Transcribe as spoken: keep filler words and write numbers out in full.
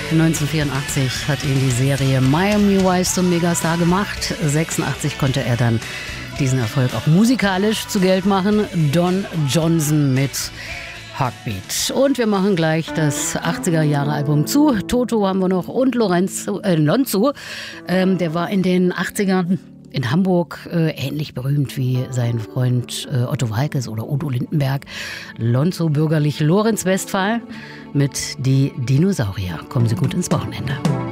neunzehnhundertvierundachtzig hat ihn die Serie Miami Vice zum Megastar gemacht. sechsundachtzig konnte er dann diesen Erfolg auch musikalisch zu Geld machen. Don Johnson mit Heartbeat. Und wir machen gleich das achtziger-Jahre-Album zu. Toto haben wir noch und Lorenzo, äh, Lonzo. Ähm, der war in den achtzigern in Hamburg äh, ähnlich berühmt wie sein Freund äh, Otto Waalkes oder Udo Lindenberg. Lonzo bürgerlich Lorenz Westphal mit Die Dinosaurier. Kommen Sie gut ins Wochenende.